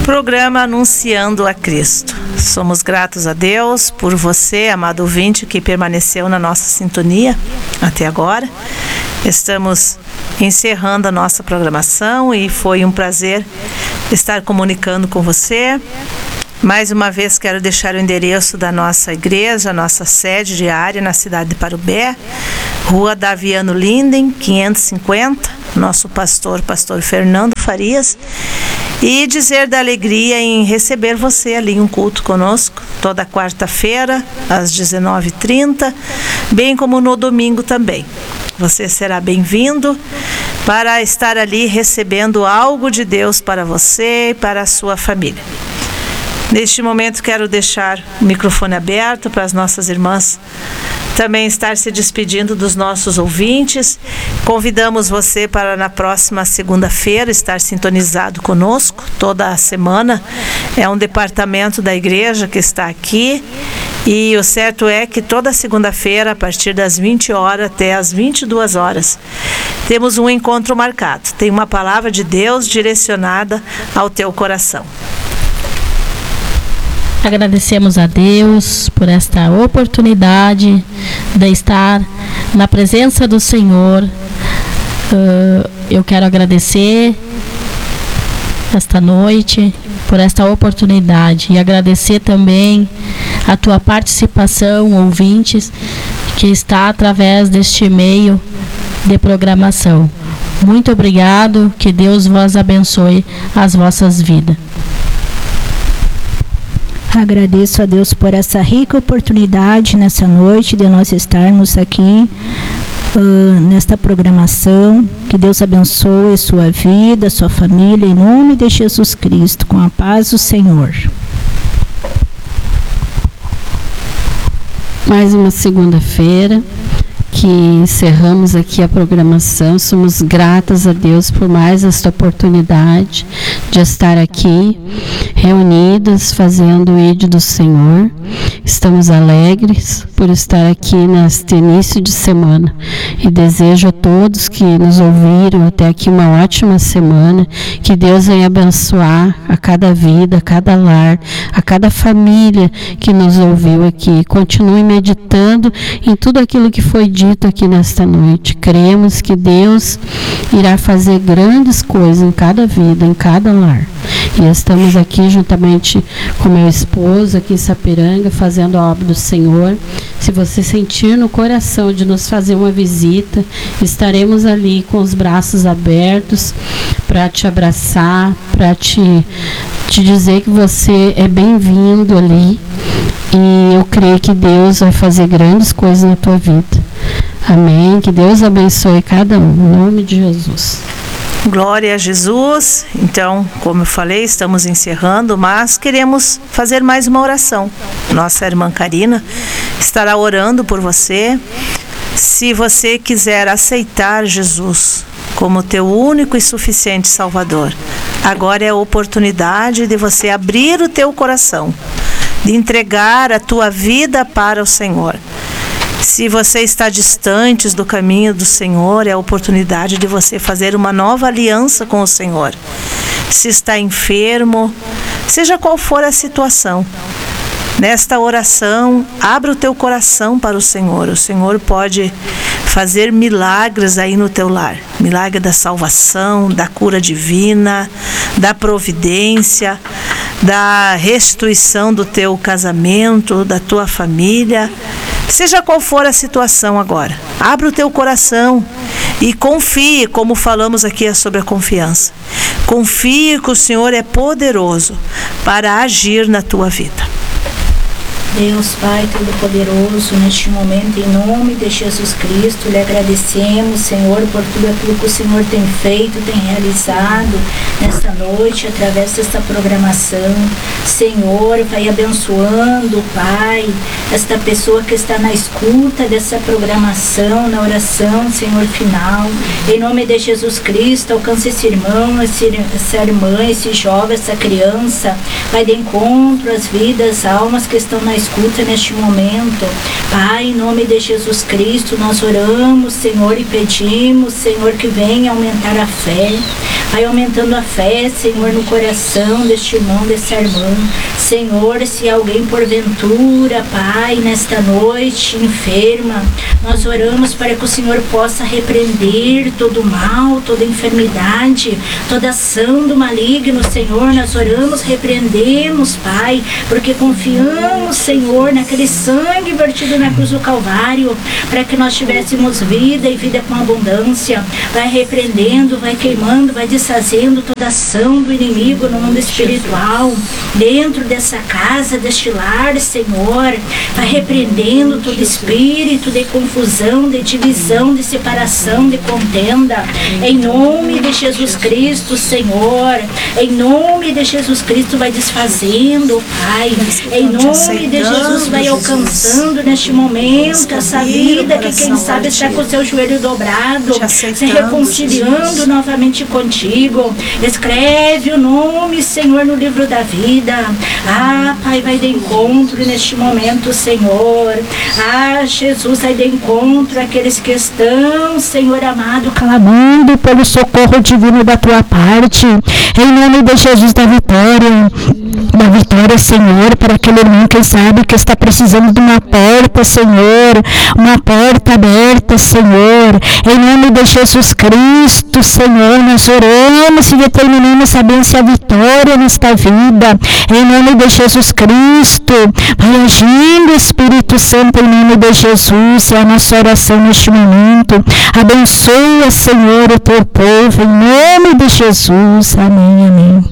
Programa Anunciando a Cristo. Somos gratos a Deus por você, amado ouvinte, que permaneceu na nossa sintonia até agora. Estamos encerrando a nossa programação e foi um prazer estar comunicando com você. Mais uma vez quero deixar o endereço da nossa igreja, nossa sede diária na cidade de Parubé, Rua Daviano Linden, 550, nosso pastor Fernando Farias, e dizer da alegria em receber você ali em um culto conosco, toda quarta-feira, às 19h30, bem como no domingo também. Você será bem-vindo para estar ali recebendo algo de Deus para você e para a sua família. Neste momento quero deixar o microfone aberto para as nossas irmãs também estar se despedindo dos nossos ouvintes. Convidamos você para na próxima segunda-feira estar sintonizado conosco. Toda a semana é um departamento da igreja que está aqui. E o certo é que toda segunda-feira, a partir das 20 horas até as 22 horas, temos um encontro marcado. Tem uma palavra de Deus direcionada ao teu coração. Agradecemos a Deus por esta oportunidade de estar na presença do Senhor. Eu quero agradecer esta noite por esta oportunidade e agradecer também a tua participação, ouvintes, que está através deste meio de programação. Muito obrigado, que Deus vos abençoe as vossas vidas. Agradeço a Deus por essa rica oportunidade nessa noite de nós estarmos aqui nesta programação. Que Deus abençoe sua vida, sua família, em nome de Jesus Cristo, com a paz do Senhor. Mais uma segunda-feira que encerramos aqui a programação. Somos gratas a Deus por mais esta oportunidade de estar aqui reunidas fazendo o ID do Senhor. Estamos alegres por estar aqui neste início de semana e desejo a todos que nos ouviram até aqui uma ótima semana, que Deus venha abençoar a cada vida, a cada lar, a cada família que nos ouviu aqui. Continue meditando em tudo aquilo que foi dito aqui nesta noite. Cremos que Deus irá fazer grandes coisas em cada vida, em cada lar. E estamos aqui juntamente com meu esposo aqui em Sapiranga, fazendo a obra do Senhor. Se você sentir no coração de nos fazer uma visita, estaremos ali com os braços abertos para te abraçar, para te dizer que você é bem-vindo ali. E eu creio que Deus vai fazer grandes coisas na tua vida. Amém. Que Deus abençoe cada um, em nome de Jesus. Glória a Jesus. Então, como eu falei, estamos encerrando, mas queremos fazer mais uma oração. Nossa irmã Karina estará orando por você. Se você quiser aceitar Jesus como teu único e suficiente Salvador, agora é a oportunidade de você abrir o teu coração, de entregar a tua vida para o Senhor. Se você está distante do caminho do Senhor, é a oportunidade de você fazer uma nova aliança com o Senhor. Se está enfermo, seja qual for a situação, nesta oração, abra o teu coração para o Senhor. O Senhor pode fazer milagres aí no teu lar. Milagre da salvação, da cura divina, da providência, da restituição do teu casamento, da tua família. Seja qual for a situação agora, abra o teu coração e confie, como falamos aqui sobre a confiança. Confie que o Senhor é poderoso para agir na tua vida. Deus Pai Todo-Poderoso, neste momento, em nome de Jesus Cristo, lhe agradecemos, Senhor, por tudo aquilo que o Senhor tem feito, tem realizado nesta noite, através desta programação. Senhor, vai abençoando, Pai, esta pessoa que está na escuta dessa programação, na oração, Senhor, final. Em nome de Jesus Cristo, alcance esse irmão, essa irmã, esse jovem, essa criança. Vai de encontro às vidas, almas que estão na escuta neste momento. Pai, em nome de Jesus Cristo, nós oramos, Senhor, e pedimos, Senhor, que venha aumentar a fé. vai aumentando a fé, Senhor, no coração deste irmão, dessa irmã. Senhor, se alguém porventura, Pai, nesta noite enferma, nós oramos para que o Senhor possa repreender todo mal, toda enfermidade, toda ação do maligno, Senhor. Nós oramos, repreendemos, Pai, porque confiamos, Senhor, naquele sangue vertido na cruz do Calvário, para que nós tivéssemos vida e vida com abundância. Vai repreendendo, vai queimando, vai desfazendo toda ação do inimigo no mundo espiritual, dentro dessa casa, deste lar, Senhor. Vai repreendendo todo espírito de confusão, de divisão, de separação, de contenda. Em nome de Jesus Cristo, Senhor. Em nome de Jesus Cristo, vai desfazendo, Pai. Em nome de Jesus, vai alcançando neste momento essa vida que, quem sabe, está com o seu joelho dobrado, se reconciliando novamente contigo. Escreve o nome, Senhor, no livro da vida. Ah, Pai, vai de encontro neste momento, Senhor. Ah, Jesus, vai de encontro àqueles que estão, Senhor amado, clamando pelo socorro divino da tua parte. Em nome de Jesus, da vitória, Senhor, para aquele irmão que sabe que está precisando de uma porta, Senhor, uma porta aberta, Senhor. Em nome de Jesus Cristo, Senhor, nós oramos e determinamos a bênção e a vitória nesta vida. Em nome de Jesus Cristo, vai agindo, Espírito Santo, em nome de Jesus, é a nossa oração neste momento. Abençoa, Senhor, o teu povo, em nome de Jesus. Amém, amém.